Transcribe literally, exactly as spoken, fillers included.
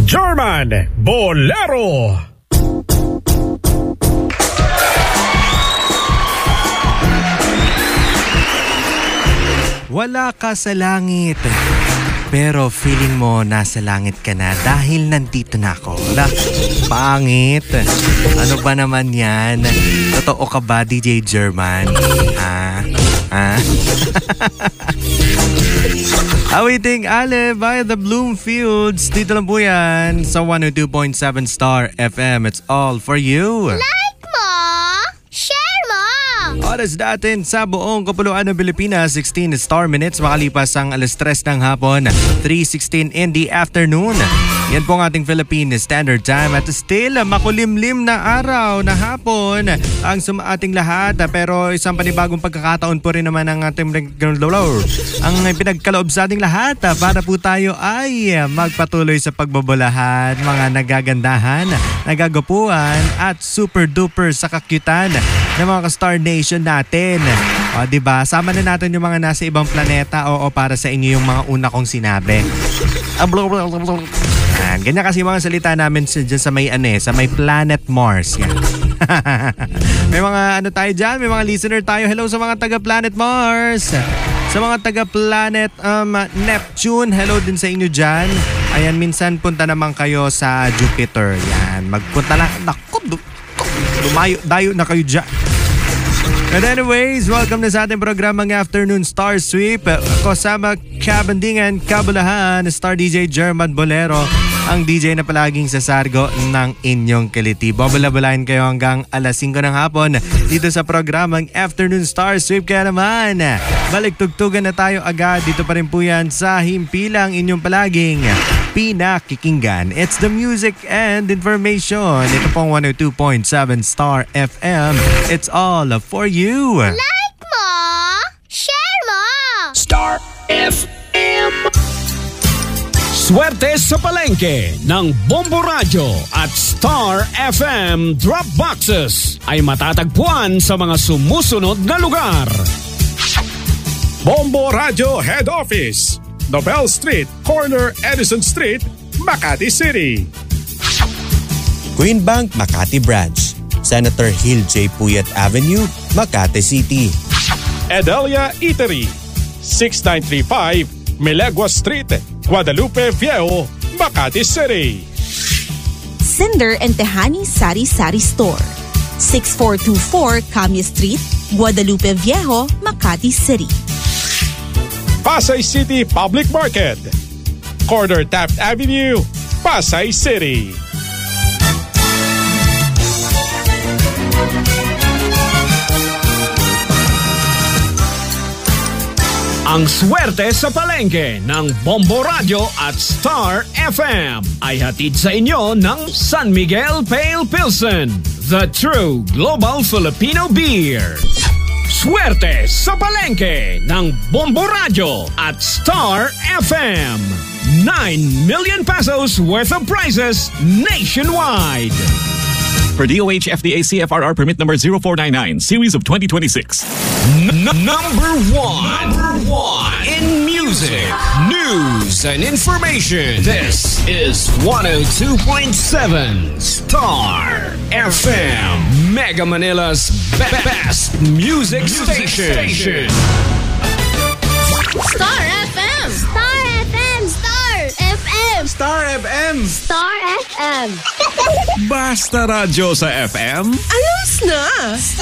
German Bolero. Wala ka sa langit, pero feeling mo nasa langit ka na dahil nandito na ako. Wala, pangit. Ano ba naman yan? Totoo ka ba, D J German? Ha? Ha? Awiting Ale by the Bloomfields. Dito lang po yan sa one oh two point seven Star F M. It's all for you. Like mo! Share mo! Oras natin sa buong kapuluan ng Pilipinas, sixteen star minutes makalipas ang alas tres ng hapon, three sixteen in the afternoon. Yan po ang ating Philippine Standard Time at still makulimlim na araw na hapon ang sum ating lahat, pero isang panibagong pagkakataon po rin naman ang ating ang pinagkaloob sa ating lahat para po tayo ay magpatuloy sa pagbabalahan, mga nagagandahan, nagagapuan at super duper sa kakyutan ng mga ka-Star Nation natin. O diba, sama na natin yung mga nasa ibang planeta. Oo, para sa inyo yung mga una kong sinabi. Yan, ganyan kasi mga salita namin dyan sa may ano eh, sa may planet Mars. Yan. May mga ano tayo dyan, may mga listener tayo. Hello sa mga taga-planet Mars. Sa mga taga-planet um, Neptune, hello din sa inyo dyan. Ayan, minsan punta naman kayo sa Jupiter. Yan, magpunta lang. Naku, lumayo, dayo na kayo dyan. But anyways, welcome na sa ating programang Afternoon Star Sweep. Kasama Kabandingan, Kabulahan, Star D J German Bolero, ang D J na palaging sasargo ng inyong kiliti. Babala-balahin kayo hanggang alas singko ng hapon dito sa programang Afternoon Star Sweep. Kaya naman, balik tugtugan na tayo agad. Dito pa rin po yan sa himpilang inyong palaging pinakikinggan. It's the music and information. Ito pong one oh two point seven Star F M. It's all for you. Like mo! Share mo! Star F M. Swerte sa palengke ng Bombo Radio at Star F M Drop Boxes ay matatagpuan sa mga sumusunod na lugar. Bombo Radio Head Office, Nobel Street, Corner Edison Street, Makati City. Queen Bank Makati Branch, Senator Hill J. Puyat Avenue, Makati City. Edelia Eatery, six nine three five Milegua Street, Guadalupe Viejo, Makati City. Cinder and Tehani Sari Sari Store, six four two four Camia Street, Guadalupe Viejo, Makati City. Pasay City Public Market, Corner Taft Avenue, Pasay City. Ang swerte sa palengke ng Bombo Radio at Star F M ay hatid sa inyo ng San Miguel Pale Pilsen, the true global Filipino beer. Swerte sa palengke ng Bombo Radio at Star F M. nine million pesos worth of prizes nationwide. Per D O H F D A C F R R permit number zero four nine nine, series of twenty twenty-six. N- number one. Number one. In music, news, and information. This is one oh two point seven Star F M. Mega Manila's be- best music, music station. station. Star F M! Star F M! Star F M! Star F M! Star F M! Basta radyo sa F M. Ayos na!